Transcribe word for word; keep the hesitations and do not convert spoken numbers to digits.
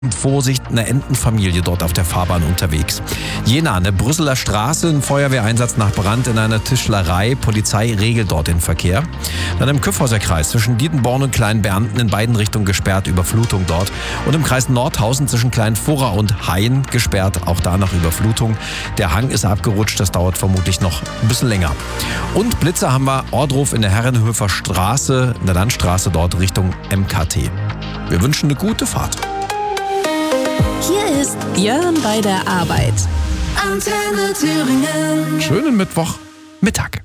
Vorsicht, eine Entenfamilie dort auf der Fahrbahn unterwegs. Jena, eine Brüsseler Straße, ein Feuerwehreinsatz nach Brand in einer Tischlerei. Polizei regelt dort den Verkehr. Dann im Kyffhäuser Kreis zwischen Dietenborn und Kleinbernten in beiden Richtungen gesperrt, Überflutung dort. Und im Kreis Nordhausen zwischen Kleinfurra und Hain gesperrt, auch da nach Überflutung. Der Hang ist abgerutscht, das dauert vermutlich noch ein bisschen länger. Und Blitzer haben wir Ohrdruf in der Herrenhöfer Straße, in der Landstraße dort Richtung M K T. Wir wünschen eine gute Fahrt. Hier ist Björn bei der Arbeit. Antenne Thüringen. Schönen Mittwochmittag.